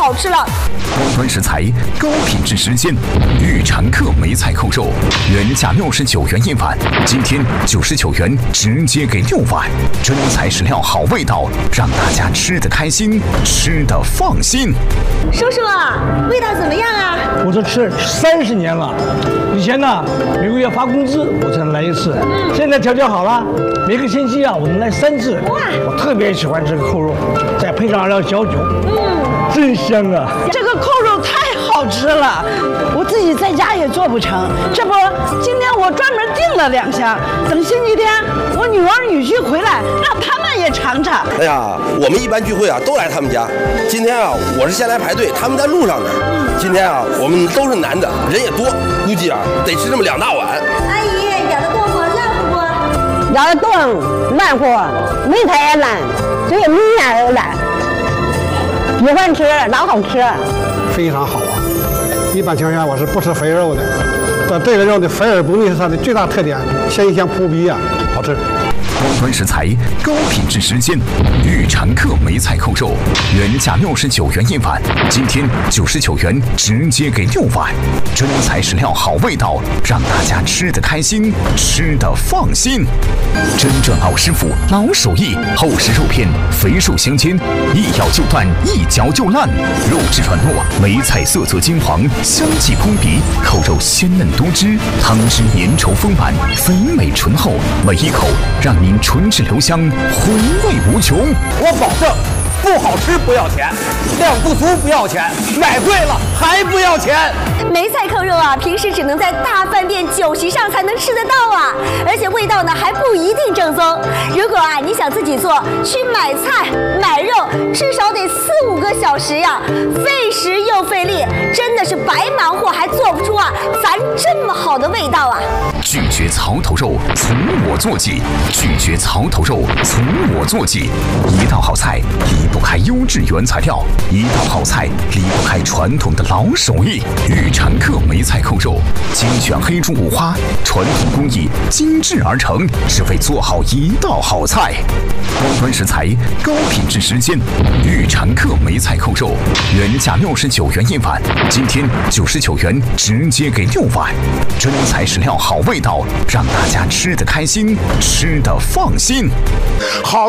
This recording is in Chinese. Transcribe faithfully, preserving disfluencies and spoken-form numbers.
好吃了。 高端食材，高品质时间，玉禅客梅菜扣肉，原价六十九元一碗，今天九十九元直接给六碗，真材实料，好味道，让大家吃得开心，吃得放心。 叔叔啊，味道怎么样啊？ 我这吃三十年了，以前呢每个月发工资我才能来一次，嗯、现在条件好了，每个星期啊我能来三次。哇！我特别喜欢这个扣肉，再配上两小酒，嗯，真香啊！ 这个扣肉太好吃了，我自己在家也做不成，这不，今天我专门订了两箱，等星期天我女儿女婿回来，让他们也尝尝。 哎呀，我们一般聚会啊都来他们家，今天啊我是先来排队，他们在路上呢。今天啊我们都是男的，人也多，估计啊得吃这么两大碗。 阿姨，咬得动不？烂不不？ 咬得动，烂乎，梅菜也烂，只有米面也烂。喜欢吃，老好吃， 非常好啊！一般情况下我是不吃肥肉的，但这个肉的肥而不腻是它的最大特点，鲜香扑鼻啊，好吃。 高端食材，高品质时间，玉禅客梅菜扣肉，原价六十九元一碗，今天九十九元直接给六碗，真材实料，好味道，让大家吃得开心，吃得放心。真正老师傅，老手艺，厚实肉片，肥瘦相间，一咬就断，一嚼就烂，肉质软糯，梅菜色泽金黄，香气扑鼻，扣肉鲜嫩多汁，汤汁粘稠丰满，肥美醇厚，每一口让您唇齿留香，回味无穷。 我保证，不好吃不要钱，量不足不要钱，买贵了还不要钱。 梅菜扣肉啊，平时只能在大饭店酒席上才能吃得到啊，而且味道呢还不一定正宗。如果啊你想自己做，去买菜买肉，至少得四五个小时呀，费时又费力，真的是白忙活，还做不出啊咱这么好的味道啊。 拒绝槽头肉，从我做起；拒绝槽头肉，从我做起。一道好菜离不开优质原材料，一道好菜离不开传统的老手艺。玉禅客梅菜扣肉，精选黑猪五花，传统工艺精制而成，只为做好一道好菜。高端食材，高品质时间，玉禅客梅菜扣肉，原价六十九元一碗，今天九十九元直接给六碗，真材实料，好味道，让大家吃得开心，吃得放心。 好。